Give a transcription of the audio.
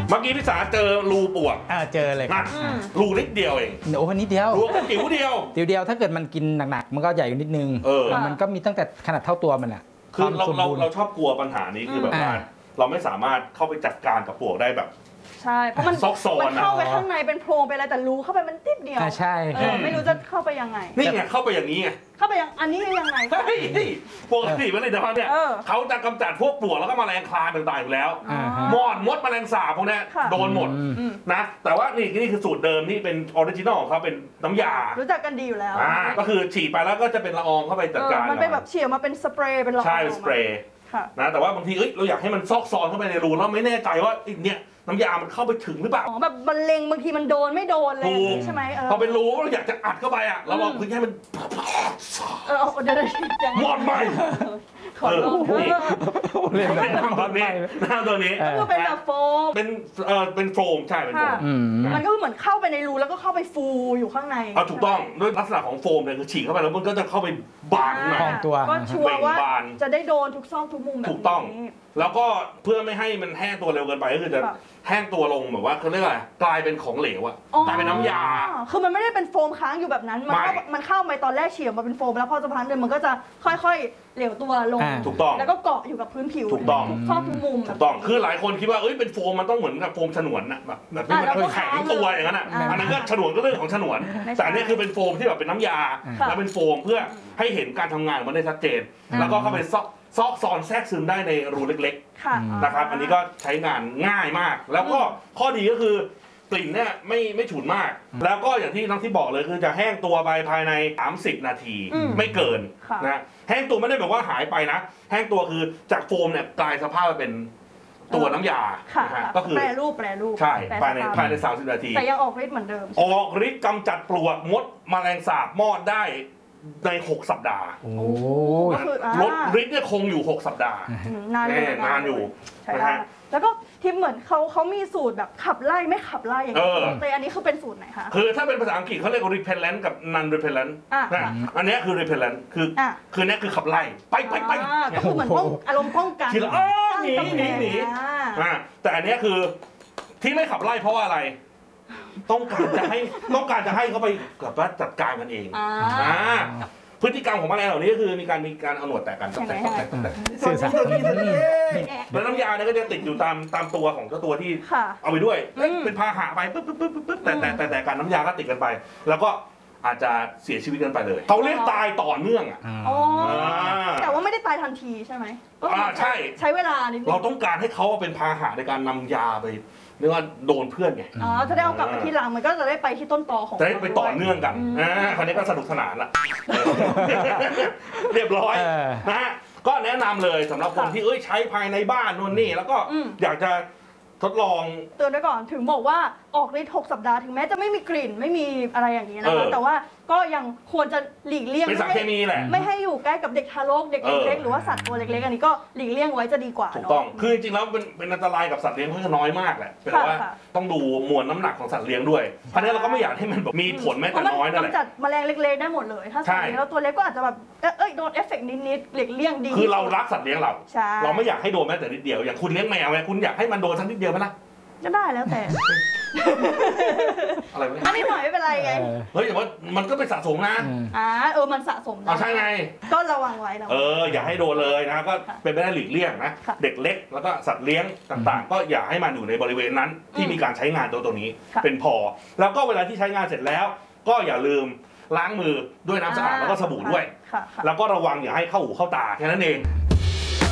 เมื่อกี้พี่สาเจอรูปวกเจอเลยครับรูนิดเดียวเองโอ้นิดเดียวรูจิ๋วเดียวถ้าเกิดมันกินหนักๆมันก็ใหญ่นิดนึงมันก็มีตั้งแต่ขนาดเท่าตัวมันอ่ะคือเราชอบกลัวปัญหานี้คือแบบว่าเราไม่สามารถเข้าไปจัดการกับปลวกได้แบบใช่เพราะมันเข้าไปข้างในเป็นโพรงไปอะไรแต่รูเข้าไปมันติดเดียวใช่ไม่รู้จะเข้าไปยังไงนี่ไงเข้าไปอย่างนี้ไงเข้าไปอันนี้ยังไงปกติผลิตภัณฑ์เนี่ยเขาจะกำจัดพวกปลวกแล้วก็แมลงคลาต่างๆอยู่แล้วมอดมดแมลงสาบพวกนี้โดนหมดนะแต่ว่านี่คือสูตรเดิมนี่เป็นออริจินอลของเขาเป็นน้ำยารู้จักกันดีอยู่แล้วก็คือฉีดไปแล้วก็จะเป็นละอองเข้าไปจัดการมันเป็นแบบเฉี่ยวมาเป็นสเปรย์เป็นละอองใช่สเปรย์นะแต่ว่าบางทีเราอยากให้มันซอกซอนเข้าไปในรูแล้วไม่แน่ใจว่าเนี่ยน้ำยามันเข้าไปถึงหรือเปล่าแบบบรรเลงบางทีมันโดนไม่โดนเลยใช่ไหมพอเป็นรูเราอยากจะอัดเข้าไปอ่ะเราลองพึ่งให้มันเดี๋ยวหมดใหม่ขอลองเล่นน้ำตัวนี้ก็เป็นแบบโฟมเป็นโฟมใช่เป็นโฟมมันก็เหมือนเข้าไปในรูแล้วก็เข้าไปฟูอยู่ข้างในถูกต้องด้วยลักษณะของโฟมเนี่ยคือฉีกเข้าไปแล้วมันก็จะเข้าไปบางของตัวก็ชัวร์ว่าจะได้โดนทุกซอกทุกมุมแบบนี้ถูกต้องแล้วก็เพื่อไม่ให้มันแห้งตัวเร็วเกินไปก็คือจะแห้งตัวลงแบบว่าเขาเรียกอะไรกลายเป็นของเหลวอะกลายเป็นน้ำยาคือมันไม่ได้เป็นโฟมค้างอยู่แบบนั้นมันเข้าไปตอนแรกเฉี่ยวมาเป็นโฟมแล้วพอสักพักนึงมันก็จะค่อยๆเหลวตัวลงถูกต้องแล้วก็เกาะอยู่กับพื้นผิวถูกต้องซอกทุกมุมถูกต้องคือหลายคนคิดว่าเป็นโฟมมันต้องเหมือนกับโฟมฉนวนนะแบบที่มันแข็งตัวอย่างนั้นอันนั้นก็ฉนวนก็เรื่องของฉนวนแต่นี่คือเป็นโฟมที่แบบเป็นน้ำยาแล้วเป็นโฟมเพื่อให้เห็นการทำงานมันได้ชัดเจนแล้วก็เข้าไปซอกซอนแทรกซึมได้ในรูเล็กๆนะครับอันนี้ก็ใช้งานง่ายมากแล้วก็ข้อดีก็คือกลิ่นเนี่ยไม่ฉุนมากแล้วก็อย่างที่น้องที่บอกเลยคือจะแห้งตัวไปภายใน30 นาทีไม่เกินนะแห้งตัวไม่ได้แบบว่าหายไปนะแห้งตัวคือจากโฟมเนี่ยกลายสภาพเป็นตัวน้ำยาก็คือแปรรูปใช่ภายใน30 นาทีแต่ยังออกฤทธิ์เหมือนเดิมออกฤทธิ์กำจัดปลวกมดแมลงสาบมอดได้ใน6 สัปดาห์ลดฤทธิ์เนี่ยคงอยู่6 สัปดาห์นานอยู่แล้วก็ที่เหมือนเขามีสูตรแบบขับไล่ไม่ขับไล่อย่างนี้แต่อันนี้คือเป็นสูตรไหนคะคือถ้าเป็นภาษาอังกฤษเขาเรียกว่า repellent กับ non repellent อันนี้คือ repellent คือนี่คือขับไล่ไปก็คือเหมือนอารมณ์ป้องกันทีละหนีแต่อันนี้คือที่ไม่ขับไล่เพราะว่าอะไรต้องการจะให้เขาไปกับว่าจัดการกันเองพฤติกรรมของแมลงเหล่านี้ก็คือมีการเอาหนวดแตกกันสื่อสารแล้วน้ำยาเนี่ยก็จะติดอยู่ตามตัวของเจ้าตัวที่เอาไปด้วยเป็นพาหะไปปึ๊บแต่การน้ำยาก็ติดกันไปแล้วก็อาจจะเสียชีวิตกันไปเลยเขาเรียกตายต่อเนื่องแต่ว่าไม่ได้ตายทันทีใช่ไหมใช้เวลานิดนึงเราต้องการให้เขาเป็นพาหะในการนำยาไปเรียกว่าโดนเพื่อนไงจะได้เอากลับไปที่หลังมันก็จะได้ไปที่ต้นตอของจะได้ไปต่อเนื่องกันคราวนี้ก็สนุกสนานละเรียบร้อยนะก็แนะนำเลยสำหรับคนที่ใช้ภายในบ้านนู่นนี่แล้วก็อยากจะทดลองเตือนไว้ก่อนถึงบอกว่าออกฤทธิ์6 สัปดาห์ถึงแม้จะไม่มีกลิ่นไม่มีอะไรอย่างนี้นะคะแต่ว่าก็ยังควรจะหลีกเลี่ยงเป็นสารเคมีแหละไม่ให้อยู่ใกล้กับเด็กทารกเด็กเล็กหรือว่าสัตว์ตัวเล็กๆอันนี้ก็หลีกเลี่ยงไว้จะดีกว่าถูกต้องคือจริงๆแล้วเป็นอันตรายกับสัตว์เลี้ยงค่อนข้างน้อยมากแหละแต่ว่าต้องดูมวลน้ำหนักของสัตว์เลี้ยงด้วยเพราะนั้นเราก็ไม่อยากให้มันมีผลแม้แต่น้อยนั่นแหละกำจัดแมลงเล็กๆได้หมดเลยถ้าสัตว์เลี้ยงแล้วตัวเล็กก็อาจจะแบบโดนเอฟเฟกต์นิดๆหลีกเลี่ยงดีคือเรารักสัตว์เลี้ยงเราไม่อยากให้โดนแม้แต่นิดเดียวอย่างคุณเลี้ยงแมวไงคุณอยากให้มันโดนสักนิดเดียวไหมล่ะก็ได้แล้วแต่อะไรไม่นิดหน่อยไม่เป็นไรไงแต่ว่ามันก็เป็นสะสมนะมันสะสมใช่ไงก็ระวังไว้อย่าให้โดนเลยนะก็เป็นไปได้หลีกเลี่ยงนะเด็กเล็กแล้วก็สัตว์เลี้ยงต่างๆก็อย่าให้มันอยู่ในบริเวณนั้นที่มีการใช้งานตัวนี้เป็นพอแล้วก็เวลาที่ใช้งานเสร็จแล้วก็อย่าลืมล้างมือด้วยน้ำสะอาดแล้วก็สบู่ด้วยแล้วก็ระวังอย่าให้เข้าหูเข้าตาแค่นั้นเอง